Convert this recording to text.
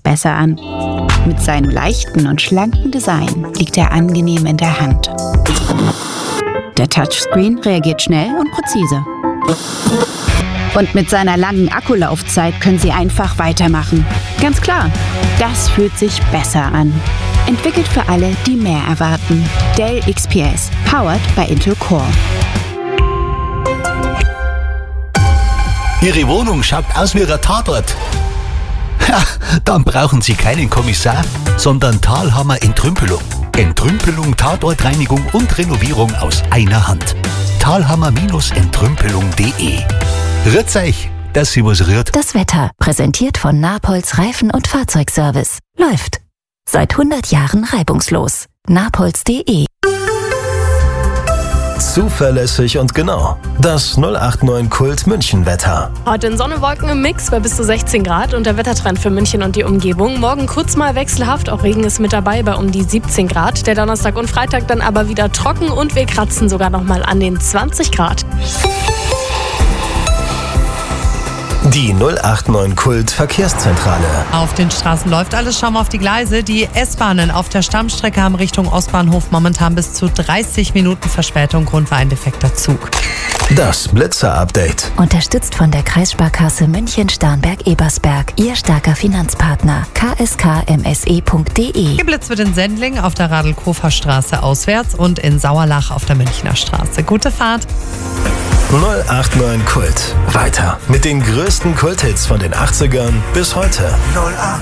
besser an. Mit seinem leichten und schlanken Design liegt er angenehm in der Hand. Der Touchscreen reagiert schnell und präzise. Und mit seiner langen Akkulaufzeit können Sie einfach weitermachen. Ganz klar, das fühlt sich besser an. Entwickelt für alle, die mehr erwarten. Dell XPS, powered by Intel Core. Ihre Wohnung schaut aus wie ein Tatort. Ja, dann brauchen Sie keinen Kommissar, sondern Thalhammer Entrümpelung. Entrümpelung, Tatortreinigung und Renovierung aus einer Hand. Thalhammer-entrümpelung.de. Rührt's euch, dass sie was rührt. Das Wetter, präsentiert von Napolz Reifen- und Fahrzeugservice. Läuft. Seit 100 Jahren reibungslos. Napolz.de. Zuverlässig und genau. Das 089 Kult München Wetter. Heute in Sonne, Wolken im Mix bei bis zu 16 Grad und der Wettertrend für München und die Umgebung. Morgen kurz mal wechselhaft, auch Regen ist mit dabei bei um die 17 Grad. Der Donnerstag und Freitag dann aber wieder trocken und wir kratzen sogar noch mal an den 20 Grad. Die 089 Kult Verkehrszentrale. Auf den Straßen läuft alles, schauen wir auf die Gleise. Die S-Bahnen auf der Stammstrecke haben Richtung Ostbahnhof momentan bis zu 30 Minuten Verspätung. Grund war ein defekter Zug. Das Blitzer-Update. Unterstützt von der Kreissparkasse München-Starnberg-Ebersberg. Ihr starker Finanzpartner. kskmse.de. Geblitzt wird in Sendling auf der Radl-Kofer-Straße auswärts und in Sauerlach auf der Münchner Straße. Gute Fahrt. 089 Kult. Weiter mit den größten Kulthits von den 80ern bis heute.